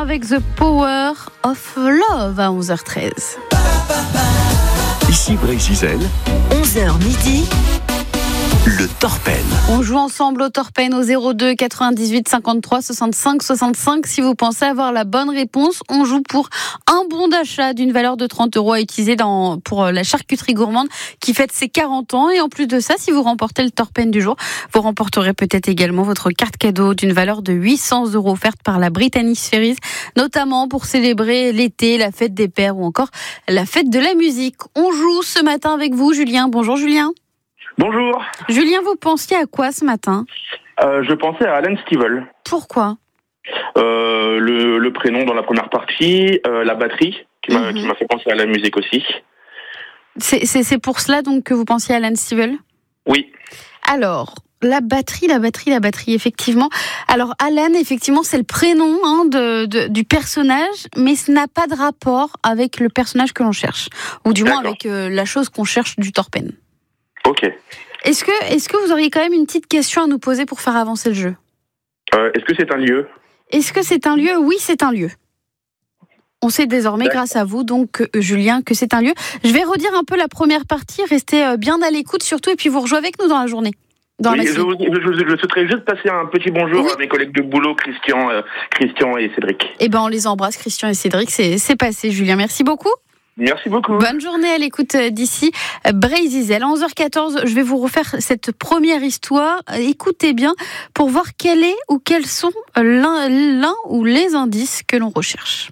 avec The Power of Love à 11h13. Ici Brésil, 11h midi. le Torpen. On joue ensemble au Torpen au 02 98 53 65 65. Si vous pensez avoir la bonne réponse, on joue pour un bon d'achat d'une valeur de 30 € à utiliser pour la charcuterie gourmande qui fête ses 40 ans. Et en plus de ça, si vous remportez le Torpen du jour, vous remporterez peut-être également votre carte cadeau d'une valeur de 800 € offerte par la Brittany Ferries, notamment pour célébrer l'été, la fête des pères ou encore la fête de la musique. On joue ce matin avec vous, Julien. Bonjour Julien. Bonjour. Julien, vous pensiez à quoi ce matin ? Je pensais à Alan Stivell. Pourquoi ? Le prénom dans la première partie, la batterie qui m'a fait penser à la musique aussi. C'est pour cela donc que vous pensiez à Alan Stivell ? Oui. Alors, la batterie, effectivement. Alors, Alan, effectivement, c'est le prénom du personnage, mais ce n'a pas de rapport avec le personnage que l'on cherche, ou du moins avec la chose qu'on cherche du Torpen. Ok. Est-ce que vous auriez quand même une petite question à nous poser pour faire avancer le jeu ? Est-ce que c'est un lieu ? Est-ce que c'est un lieu ? Oui, c'est un lieu. On sait désormais, grâce à vous, donc, Julien, que c'est un lieu. Je vais redire un peu la première partie. Restez bien à l'écoute, surtout, et puis vous rejouez avec nous dans la journée. Oui, je souhaiterais juste passer un petit bonjour à mes collègues de boulot, Christian et Cédric. Eh ben, on les embrasse, Christian et Cédric. C'est passé, Julien. Merci beaucoup. Merci beaucoup. Bonne journée à l'écoute d'ici Brésil. À 11h14, je vais vous refaire cette première histoire. Écoutez bien pour voir quel est ou quels sont l'un ou les indices que l'on recherche.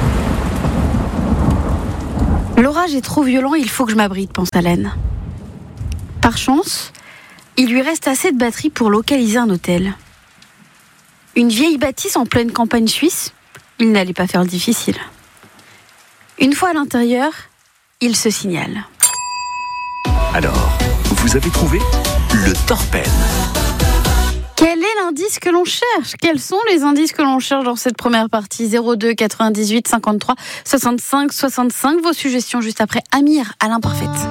L'orage est trop violent, il faut que je m'abrite, pense Alan. Par chance, il lui reste assez de batterie pour localiser un hôtel. Une vieille bâtisse en pleine campagne suisse, il n'allait pas faire le difficile. Une fois à l'intérieur, il se signale. Alors, vous avez trouvé le Torpen. Quel est l'indice que l'on cherche ? Quels sont les indices que l'on cherche dans cette première partie ? 02 98 53 65 65. Vos suggestions juste après Amir à l'imparfaite.